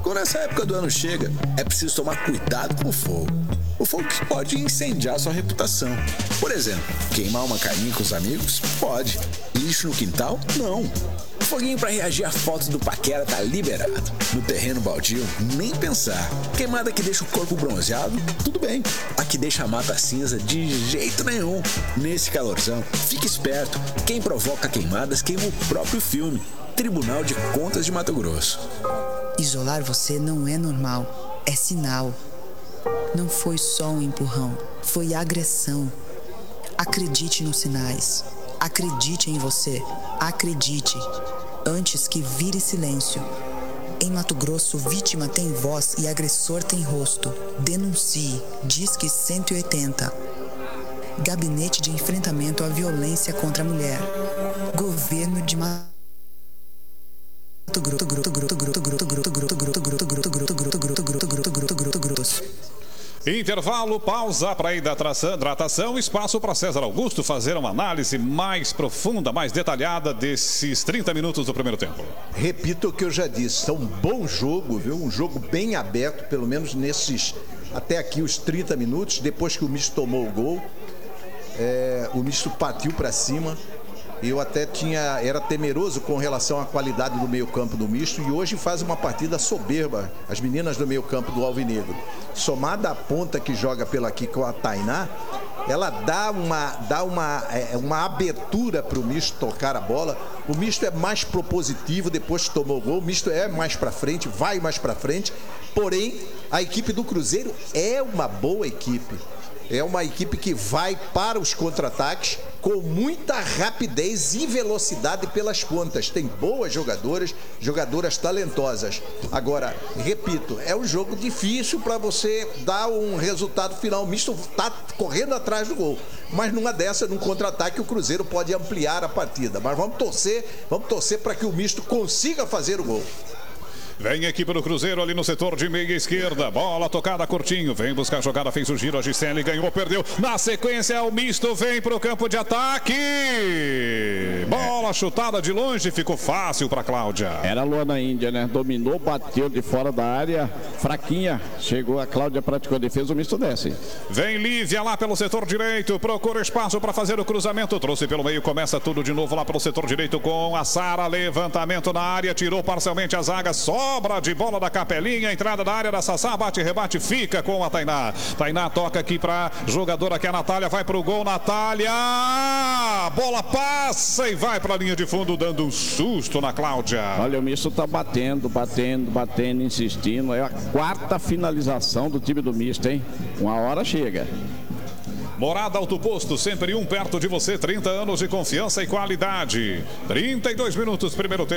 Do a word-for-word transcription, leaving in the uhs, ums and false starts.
Quando essa época do ano chega, é preciso tomar cuidado com o fogo. O fogo que pode incendiar sua reputação. Por exemplo, queimar uma carninha com os amigos? Pode. Lixo no quintal? Não. Foguinho pra reagir a fotos do paquera tá liberado. No terreno baldio, nem pensar. Queimada que deixa o corpo bronzeado? Tudo bem. A que deixa a mata cinza? De jeito nenhum. Nesse calorzão, fique esperto. Quem provoca queimadas queima o próprio filme. Tribunal de Contas de Mato Grosso. Isolar você não é normal. É sinal. Não foi só um empurrão. Foi agressão. Acredite nos sinais. Acredite em você. Acredite. Antes que vire silêncio. Em Mato Grosso, vítima tem voz e agressor tem rosto. Denuncie. Disque cento e oitenta. Gabinete de Enfrentamento à Violência contra a Mulher. Governo de Mato Grosso. Intervalo, pausa para hidratação, espaço para César Augusto fazer uma análise mais profunda, mais detalhada desses trinta minutos do primeiro tempo. Repito o que eu já disse, é um bom jogo, viu? Um jogo bem aberto, pelo menos nesses, até aqui os trinta minutos, depois que o Misto tomou o gol, é, o Misto partiu para cima. Eu até tinha, era temeroso com relação à qualidade do meio-campo do Misto e hoje faz uma partida soberba. As meninas do meio-campo do Alvinegro. Somada à ponta que joga pela aqui com a Tainá, ela dá uma, dá uma, é, uma abertura para o Misto tocar a bola. O Misto é mais propositivo depois que tomou o gol. O Misto é mais para frente, vai mais para frente. Porém, a equipe do Cruzeiro é uma boa equipe. É uma equipe que vai para os contra-ataques com muita rapidez e velocidade pelas pontas. Tem boas jogadoras, jogadoras talentosas. Agora, repito, é um jogo difícil para você dar um resultado final. O Misto está correndo atrás do gol. Mas numa dessa, num contra-ataque, o Cruzeiro pode ampliar a partida. Mas vamos torcer, vamos torcer para que o Misto consiga fazer o gol. Vem a equipe do Cruzeiro ali no setor de meia esquerda. Bola tocada curtinho. Vem buscar a jogada, fez o giro. A Gisele ganhou, perdeu. Na sequência, o Misto vem para o campo de ataque. Bola chutada de longe. Ficou fácil para Cláudia. Era a Luana Índia, né? Dominou, bateu de fora da área. Fraquinha. Chegou a Cláudia, praticou a defesa. O Misto desce. Vem Lívia lá pelo setor direito. Procura espaço para fazer o cruzamento. Trouxe pelo meio. Começa tudo de novo lá pelo setor direito com a Sara. Levantamento na área. Tirou parcialmente a zaga. Só sobra de bola da Capelinha, entrada da área da Sassá, bate, rebate, fica com a Tainá. Tainá toca aqui para jogadora que é a Natália, vai pro gol, Natália! Bola passa e vai para a linha de fundo, dando um susto na Cláudia. Olha, o Misto tá batendo, batendo, batendo, insistindo. É a quarta finalização do time do Misto, hein? Uma hora chega. Morada Auto Posto, sempre um perto de você, trinta anos de confiança e qualidade. trinta e dois minutos, primeiro tempo.